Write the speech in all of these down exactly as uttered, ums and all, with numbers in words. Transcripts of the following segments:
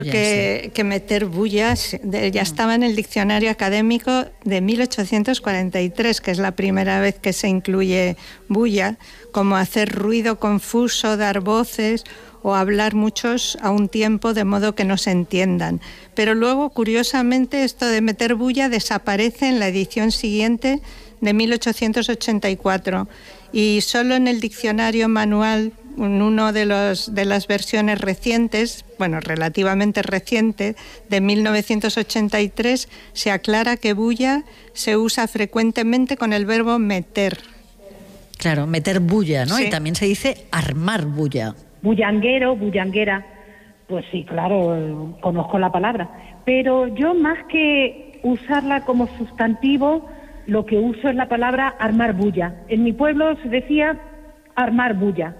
Que, que meter bulla ya estaba en el diccionario académico de mil ochocientos cuarenta y tres, que es la primera vez que se incluye bulla, como hacer ruido confuso, dar voces o hablar muchos a un tiempo de modo que no se entiendan. Pero luego, curiosamente, esto de meter bulla desaparece en la edición siguiente de mil ochocientos ochenta y cuatro y solo en el diccionario manual, en uno de los de las versiones recientes, bueno, relativamente reciente, de mil novecientos ochenta y tres, se aclara que bulla se usa frecuentemente con el verbo meter. Claro, meter bulla, ¿no? Sí. Y también se dice armar bulla. Bullanguero, bullanguera, pues sí, claro, conozco la palabra. Pero yo, más que usarla como sustantivo, lo que uso es la palabra armar bulla. En mi pueblo se decía armar bulla.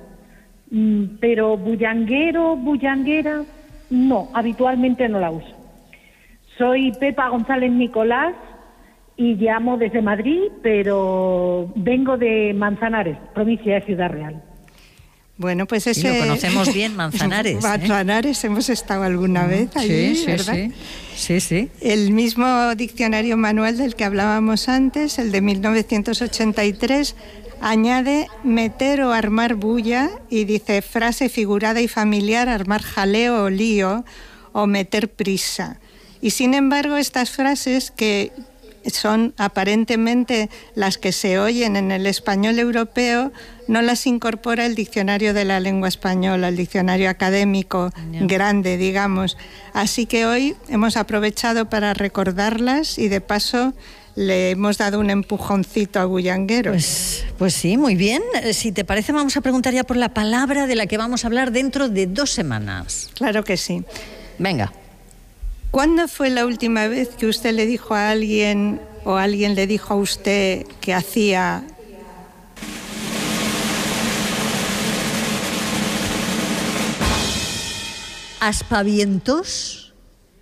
Pero bullanguero, bullanguera, no, habitualmente no la uso. Soy Pepa González Nicolás y llamo desde Madrid, pero vengo de Manzanares, provincia de Ciudad Real. Bueno, pues ese... Sí, lo conocemos bien, Manzanares. ¿eh? Manzanares, hemos estado alguna vez allí, sí, sí, ¿verdad? Sí, sí, sí. El mismo diccionario manual del que hablábamos antes, el de mil novecientos ochenta y tres, añade meter o armar bulla y dice frase figurada y familiar, armar jaleo o lío o meter prisa. Y sin embargo, estas frases, que son aparentemente las que se oyen en el español europeo, no las incorpora el diccionario de la lengua española, el diccionario académico yeah. grande, digamos. Así que hoy hemos aprovechado para recordarlas y de paso le hemos dado un empujoncito a bullangueros. Pues, pues sí, muy bien. Si te parece, vamos a preguntar ya por la palabra de la que vamos a hablar dentro de dos semanas. Claro que sí. Venga. ¿Cuándo fue la última vez que usted le dijo a alguien o alguien le dijo a usted que hacía... aspavientos?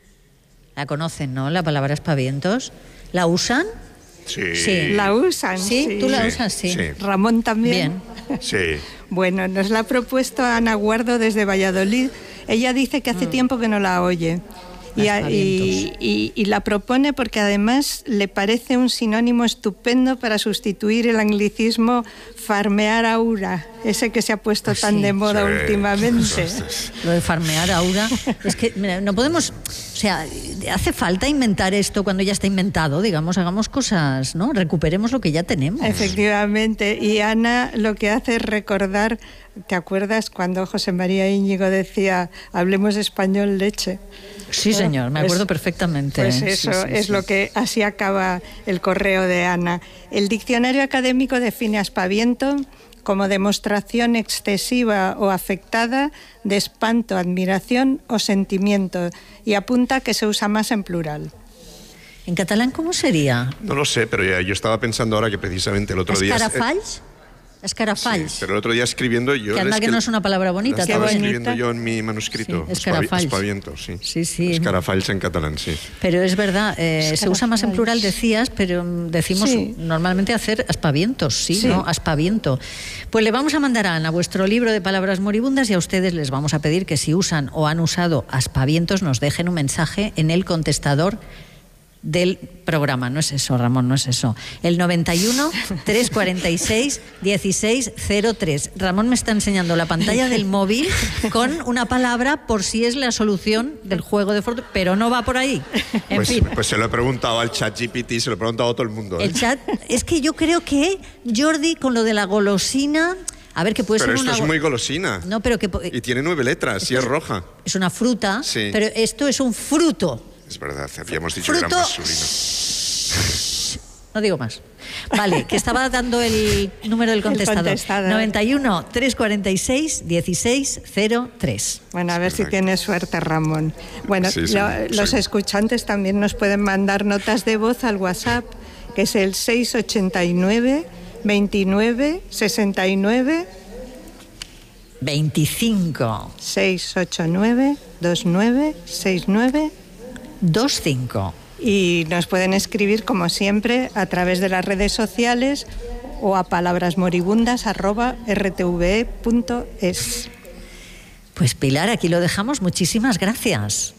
La conocen, ¿no? La palabra aspavientos. ¿La usan? Sí. sí. ¿La usan? ¿Sí? Sí. ¿Tú la sí, usas? Sí. sí. ¿Ramón también? Bien. Sí. Bueno, nos la ha propuesto Ana Guardo desde Valladolid. Ella dice que hace mm. tiempo que no la oye. Y, y, y, y la propone porque además le parece un sinónimo estupendo para sustituir el anglicismo farmear aura, ese que se ha puesto pues tan sí. de moda sí. últimamente. Lo de farmear aura, es que mira, no podemos, o sea, hace falta inventar esto cuando ya está inventado, digamos, hagamos cosas, ¿no? Recuperemos lo que ya tenemos. Efectivamente, y Ana lo que hace es recordar, ¿te acuerdas cuando José María Íñigo decía hablemos español leche? Sí, señor, me acuerdo pues, perfectamente. Pues eso sí, sí, es sí. lo que así acaba el correo de Ana. El diccionario académico define aspaviento como demostración excesiva o afectada de espanto, admiración o sentimiento, y apunta que se usa más en plural. ¿En catalán cómo sería? No lo sé, pero ya, yo estaba pensando ahora que precisamente el otro día... ¿Escarafalls? Escarafalls. Sí, pero el otro día escribiendo yo... Que anda es que que no es una palabra bonita. La estaba qué escribiendo bonita. yo en mi manuscrito. Sí, escarafalls. Espaviento, sí. Sí, sí. Escarafalls en catalán, sí. Pero es verdad, eh, se usa más en plural, decías, pero decimos sí. normalmente hacer aspavientos, ¿sí? sí. ¿No? Aspaviento. Pues le vamos a mandar a Ana vuestro libro de palabras moribundas y a ustedes les vamos a pedir que si usan o han usado aspavientos nos dejen un mensaje en el contestador del programa. No es eso, Ramón, no es eso. El noventa y uno, trescientos cuarenta y seis, dieciséis cero tres. Ramón me está enseñando la pantalla del móvil con una palabra por si es la solución del juego de fortuna, pero no va por ahí. En pues, fin. pues se lo he preguntado al chat G P T, se lo he preguntado a todo el mundo. ¿eh? El chat, es que yo creo que Jordi con lo de la golosina... A ver, que puede pero ser esto una... es muy golosina. No, pero que... Y tiene nueve letras y es roja. Es una fruta, sí. pero esto es un fruto. Es verdad, habíamos dicho Fruto... que era masculino. No digo más. Vale, que estaba dando el número del contestador. contestador. noventa y uno, trescientos cuarenta y seis, dieciséis cero tres. Bueno, a ver si tienes suerte, Ramón. Bueno, sí, sí, lo, sí. los escuchantes también nos pueden mandar notas de voz al WhatsApp, que es el seis ochenta y nueve, veintinueve, sesenta y nueve... veinticinco. seis ocho nueve, veintinueve, sesenta y nueve... veinticinco. Y nos pueden escribir, como siempre, a través de las redes sociales o a palabrasmoribundas arroba r t v e punto es. Pues Pilar, aquí lo dejamos. Muchísimas gracias.